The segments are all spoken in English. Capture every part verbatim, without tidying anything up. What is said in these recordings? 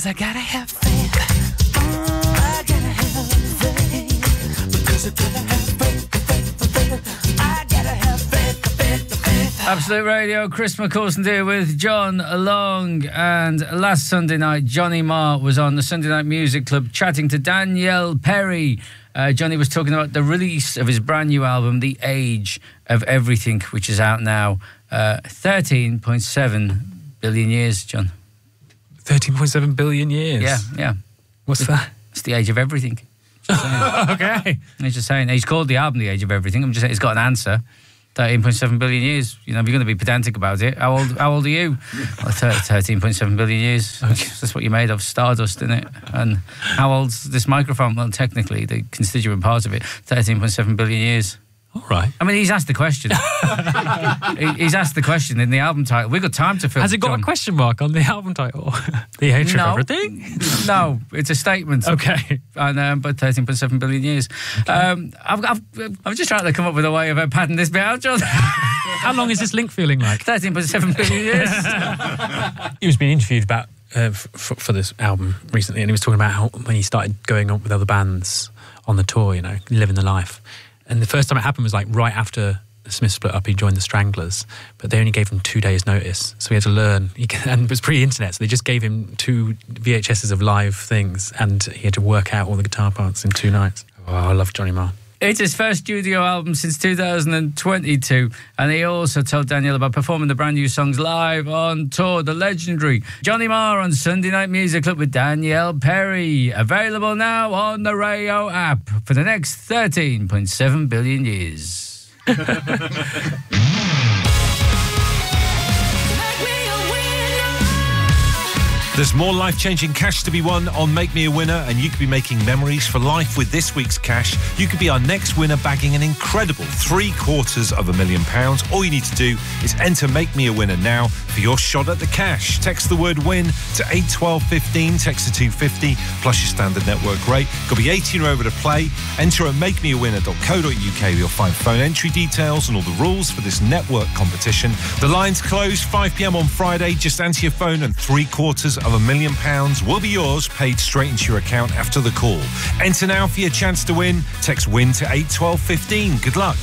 Because I gotta have faith. I gotta have faith. Because I gotta have faith, faith, faith. I gotta have faith, faith, faith. Absolute Radio, Chris McCausland here with John Long. And last Sunday night, Johnny Marr was on the Sunday Night Music Club chatting to Danielle Perry. Uh, Johnny was talking about the release of his brand new album, The Age of Everything, which is out now. Uh, thirteen point seven billion years, John. thirteen point seven billion years? Yeah, yeah. What's it's, that? It's The Age of Everything. Okay. He's just saying, he's called the album The Age of Everything. I'm just saying, it's got an answer. thirteen point seven billion years. You know, if you're going to be pedantic about it, how old How old are you? Well, thirteen point seven billion years. Okay. That's, that's what you're made of, stardust, isn't it? And how old's this microphone? Well, technically, the constituent part of it, thirteen point seven billion years. All right. I mean, he's asked the question. he, he's asked the question in the album title. We've got time to fill. Has it got John. a question mark on the album title? The Age No. of Everything? No, it's a statement. Okay. And um, but thirteen point seven billion years. Okay. Um, I've, I've, I'm just trying to come up with a way of uh, padding this bit out, John. How long is this link feeling like? thirteen point seven billion years. He was being interviewed about uh, f- for this album recently, and he was talking about how when he started going up with other bands on the tour, you know, living the life. And the first time it happened was like right after the Smiths split up. He joined the Stranglers, but they only gave him two days' notice, so he had to learn. He, and it was pre-internet, so they just gave him two V H S's of live things, and he had to work out all the guitar parts in two nights. Oh, I love Johnny Marr. It's his first studio album since two thousand twenty-two, and he also told Danielle about performing the brand new songs live on tour. The legendary Johnny Marr on Sunday Night Music Club with Danielle Perry. Available now on the Rayo app for the next thirteen point seven billion years. There's more life-changing cash to be won on Make Me a Winner, and you could be making memories for life with this week's cash. You could be our next winner, bagging an incredible three quarters of a million pounds. All you need to do is enter Make Me a Winner now for your shot at the cash. Text the word WIN to eight twelve fifteen, text to two fifty, plus your standard network rate. Got to be eighteen or over to play. Enter at make me a winner dot co dot u k. You'll find phone entry details and all the rules for this network competition. The lines close five p.m. on Friday. Just answer your phone and three quarters of a million pounds will be yours, paid straight into your account after the call. Enter now for your chance to win. Text WIN to eight twelve fifteen. Good luck.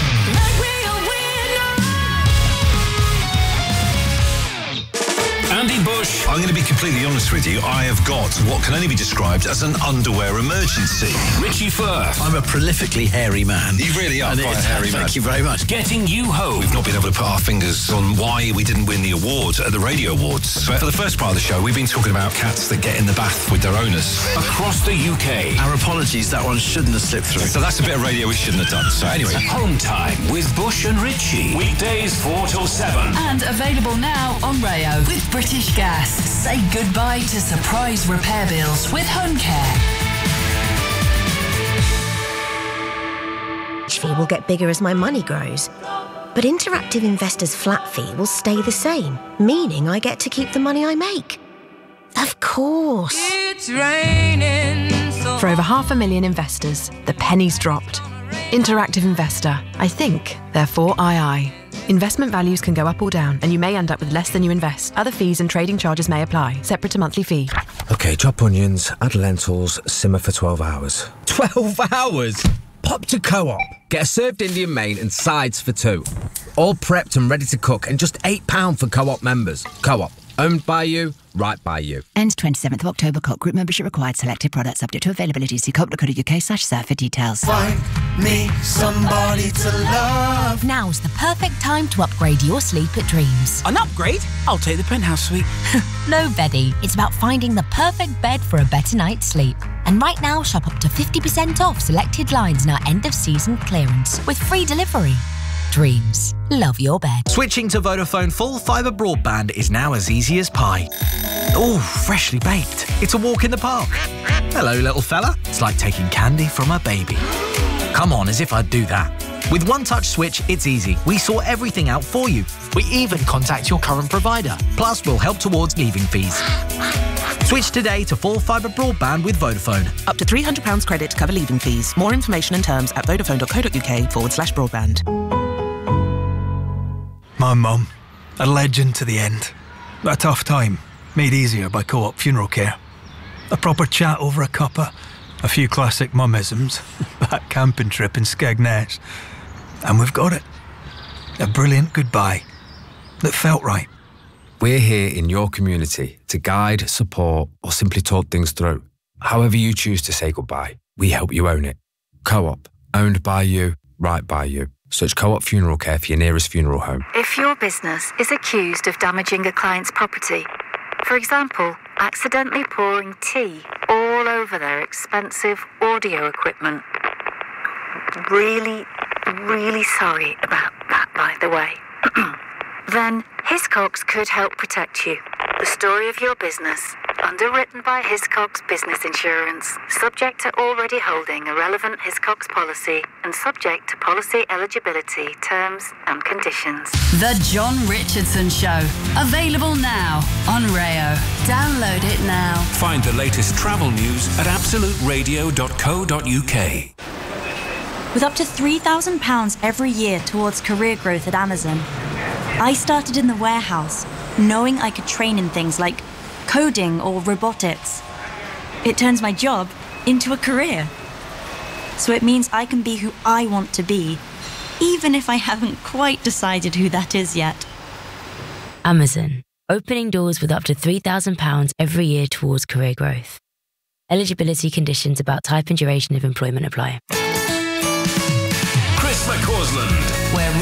Andy Bush. I'm going to be completely honest with you. I have got what can only be described as an underwear emergency. Richie Firth. I'm a prolifically hairy man. You really are quite a hairy man. Thank you very much. Getting you home. We've not been able to put our fingers on why we didn't win the award at the Radio Awards. But for the first part of the show, we've been talking about cats that get in the bath with their owners. Across the U K. Our apologies, that one shouldn't have slipped through. So that's a bit of radio we shouldn't have done. So anyway. Home Time with Bush and Richie. Weekdays four till seven. And available now on Rayo with British Gas. Say goodbye to surprise repair bills with Home Care. Fee will get bigger as my money grows. But Interactive Investor's flat fee will stay the same, meaning I get to keep the money I make. Of course. It's raining so For over half a million investors, the penny's dropped. Interactive Investor. I think, therefore I I. Investment values can go up or down, and you may end up with less than you invest. Other fees and trading charges may apply, separate to monthly fee. OK, chop onions, add lentils, simmer for twelve hours. twelve hours? Pop to Co-op. Get a served Indian main and sides for two. All prepped and ready to cook, and just eight pounds for Co-op members. Co-op. Owned by you, right by you. Ends twenty-seventh of October. Co-op group membership required. Selected products subject to availability. See co-op dot co dot u k slash surf for details. find me somebody to love. Now's the perfect time to upgrade your sleep at Dreams. An upgrade? I'll take the penthouse suite. No, Beddy. It's about finding the perfect bed for a better night's sleep. And right now, shop up to fifty percent off selected lines in our end-of-season clearance with free delivery. Dreams. Love your bed. Switching to Vodafone full fibre broadband is now as easy as pie. Oh, freshly baked. It's a walk in the park. Hello, little fella. It's like taking candy from a baby. Come on, as if I'd do that. With One Touch Switch, it's easy. We sort everything out for you. We even contact your current provider. Plus, we'll help towards leaving fees. Switch today to full fibre broadband with Vodafone. Up to three hundred pounds credit to cover leaving fees. More information and terms at vodafone dot co dot u k forward slash broadband. My mum, a legend to the end. A tough time, made easier by Co-op Funeral Care. A proper chat over a cuppa, a few classic mummisms, that camping trip in Skegness, and we've got it. A brilliant goodbye that felt right. We're here in your community to guide, support, or simply talk things through. However you choose to say goodbye, we help you own it. Co-op, owned by you, right by you. Search Co-op Funeral Care for your nearest funeral home. If your business is accused of damaging a client's property, for example, accidentally pouring tea all over their expensive audio equipment, really, really sorry about that, by the way, then Hiscox could help protect you. The story of your business, underwritten by Hiscox Business Insurance, subject to already holding a relevant Hiscox policy and subject to policy eligibility, terms and conditions. The John Richardson Show. Available now on Rayo. Download it now. Find the latest travel news at absolute radio dot co dot uk. With up to three thousand pounds every year towards career growth at Amazon, I started in the warehouse, knowing I could train in things like coding or robotics. It turns my job into a career. So it means I can be who I want to be, even if I haven't quite decided who that is yet. Amazon, opening doors with up to three thousand pounds every year towards career growth. Eligibility conditions about type and duration of employment apply.